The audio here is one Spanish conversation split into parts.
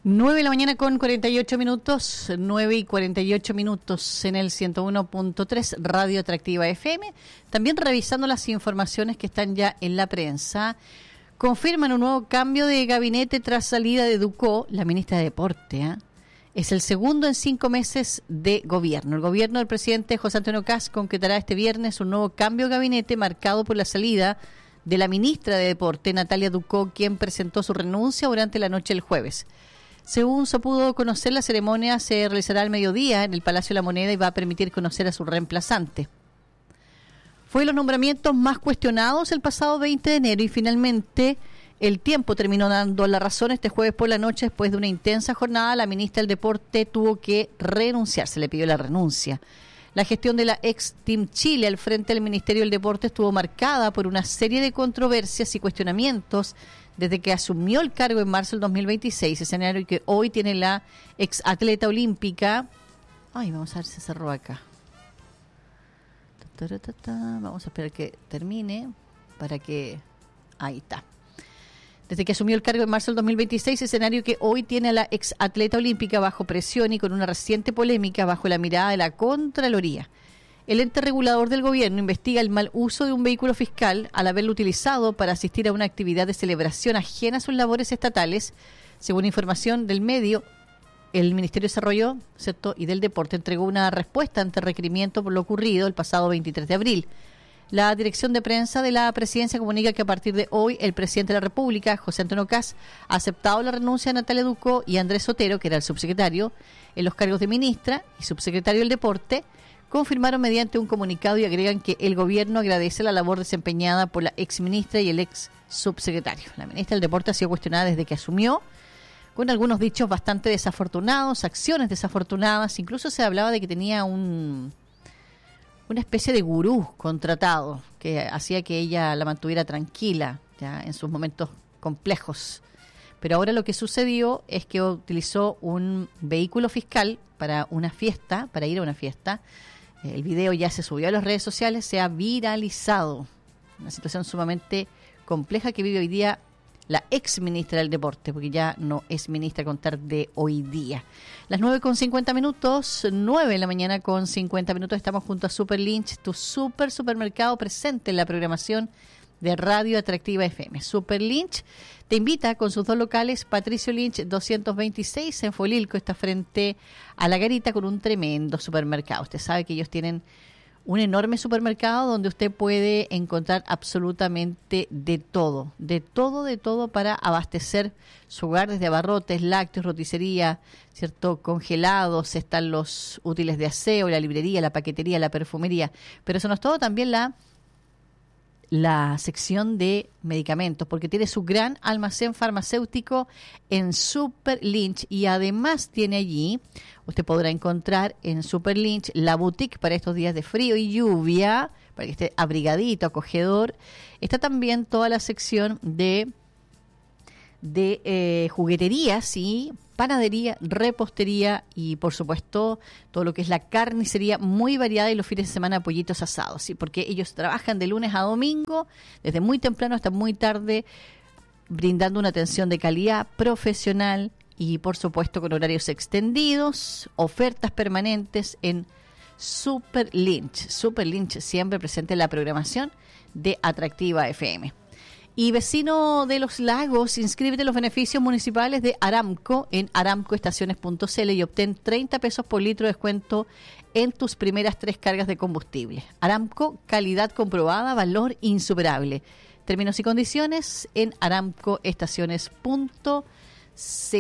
9 de la mañana con 48 minutos, 9 y 48 minutos en el 101.3 Radio Atractiva FM. También revisando las informaciones que están ya en la prensa. Confirman un nuevo cambio de gabinete tras salida de Ducó, la ministra de Deporte. Es el segundo en 5 meses de gobierno. El gobierno del presidente José Antonio Kast concretará este viernes un nuevo cambio de gabinete marcado por la salida de la ministra de Deporte, Natalia Ducó, quien presentó su renuncia durante la noche del jueves. Según se pudo conocer, la ceremonia se realizará al mediodía en el Palacio de la Moneda y va a permitir conocer a su reemplazante. Fue los nombramientos más cuestionados el pasado 20 de enero y finalmente el tiempo terminó dando la razón. Este jueves por la noche, después de una intensa jornada, la ministra del Deporte tuvo que renunciar, se le pidió la renuncia. La gestión de la ex Team Chile al frente del Ministerio del Deporte estuvo marcada por una serie de controversias y cuestionamientos desde que asumió el cargo en marzo del 2026, escenario que hoy tiene la ex atleta olímpica. Ay, vamos a ver si se cerró acá. Vamos a esperar que termine para que... Ahí está. Desde que asumió el cargo en marzo del 2026, escenario que hoy tiene a la ex atleta olímpica bajo presión y con una reciente polémica bajo la mirada de la Contraloría. El ente regulador del gobierno investiga el mal uso de un vehículo fiscal al haberlo utilizado para asistir a una actividad de celebración ajena a sus labores estatales. Según información del medio, el Ministerio de Desarrollo, ¿cierto?, y del Deporte entregó una respuesta ante requerimiento por lo ocurrido el pasado 23 de abril. La dirección de prensa de la presidencia comunica que a partir de hoy el presidente de la República, José Antonio Kast, ha aceptado la renuncia de Natalia Ducó y Andrés Sotero, que era el subsecretario, en los cargos de ministra y subsecretario del Deporte. Confirmaron mediante un comunicado y agregan que el gobierno agradece la labor desempeñada por la exministra y el ex subsecretario. La ministra del Deporte ha sido cuestionada desde que asumió, con algunos dichos bastante desafortunados, acciones desafortunadas. Incluso se hablaba de que tenía una especie de gurú contratado que hacía que ella la mantuviera tranquila ya en sus momentos complejos. Pero ahora lo que sucedió es que utilizó un vehículo fiscal para una fiesta, para ir a una fiesta. El video ya se subió a las redes sociales, se ha viralizado. Una situación sumamente compleja que vive hoy día la ex ministra del Deporte, porque ya no es ministra a contar de hoy día. Las 9:50 minutos, 9 de la mañana con 50 minutos, estamos junto a Super Lynch, tu supermercado presente en la programación de Radio Atractiva FM. Super Lynch te invita con sus 2 locales, Patricio Lynch 226 en Folilco, está frente a la Garita con un tremendo supermercado. Usted sabe que ellos tienen un enorme supermercado donde usted puede encontrar absolutamente de todo para abastecer su hogar, desde abarrotes, lácteos, roticería, ¿cierto?, congelados, están los útiles de aseo, la librería, la paquetería, la perfumería, pero eso no es todo, también la sección de medicamentos, porque tiene su gran almacén farmacéutico en Super Lynch y además tiene allí, usted podrá encontrar en Super Lynch la boutique para estos días de frío y lluvia, para que esté abrigadito, acogedor. Está también toda la sección de juguetería, sí, panadería, repostería y por supuesto todo lo que es la carnicería muy variada y los fines de semana pollitos asados, ¿sí? Porque ellos trabajan de lunes a domingo, desde muy temprano hasta muy tarde, brindando una atención de calidad profesional y por supuesto con horarios extendidos, ofertas permanentes en Super Lynch. Super Lynch siempre presente en la programación de Atractiva FM. Y vecino de Los Lagos, inscríbete en los beneficios municipales de Aramco en aramcoestaciones.cl y obtén 30 pesos por litro de descuento en tus primeras 3 cargas de combustible. Aramco, calidad comprobada, valor insuperable. Términos y condiciones en aramcoestaciones.cl.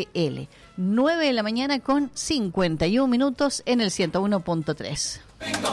9 de la mañana con 51 minutos en el 101.3.